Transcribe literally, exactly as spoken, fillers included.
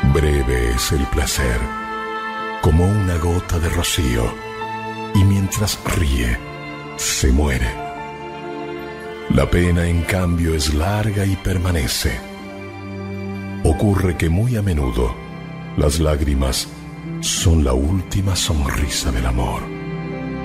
Breve es el placer, como una gota de rocío, y mientras ríe, se muere. La pena, en cambio, es larga y permanece. Ocurre que muy a menudo las lágrimas son la última sonrisa del amor.